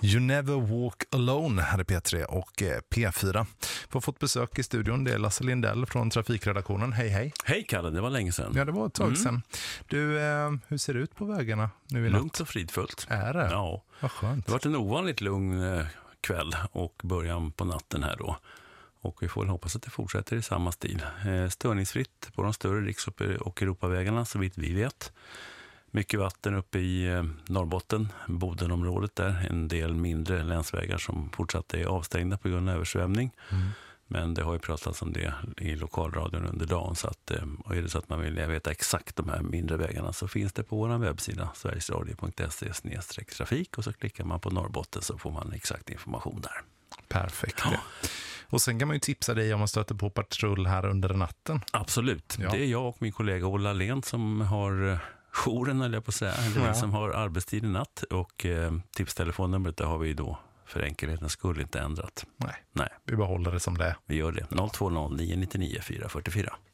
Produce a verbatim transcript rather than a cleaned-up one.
You Never Walk Alone här är P tre och P fyra. Vi har fått besök i studion, det är Lasse Lindell från trafikredaktionen. Hej hej. Hej Kalle, det var länge sedan. Ja, det var ett tag sedan. Mm. Du, eh, hur ser det ut på vägarna nu i natt? Lugnt och fridfullt. Är det? Ja. Vad skönt. Det har varit en ovanligt lugn eh, kväll och början på natten här då. Och vi får hoppas att det fortsätter i samma stil. Eh, störningsfritt på de större riks- och Europavägarna så vitt vi vet. Mycket vatten uppe i eh, Norrbotten, Bodenområdet där. En del mindre länsvägar som fortsatt är avstängda på grund av översvämning. Mm. Men det har ju pratats om det i lokalradion under dagen. Så att, eh, och är det så att man vill veta exakt de här mindre vägarna så finns det på vår webbsida sverigesradio punkt se snedstreck trafik. Och så klickar man på Norrbotten så får man exakt information där. Perfekt. Ja. Och sen kan man ju tipsa dig om man stöter på patrull här under natten. Absolut. Ja. Det är jag och min kollega Ola Lehn som har jouren, eller jag på att säga. Eller ja. Vi som har arbetstid i natt. Och eh, tipstelefonnumret där har vi då för enkelhetens skull inte ändrat. Nej. Nej, vi behåller det som det är. Vi gör det. noll två noll nio nio nio fyra fyra fyra.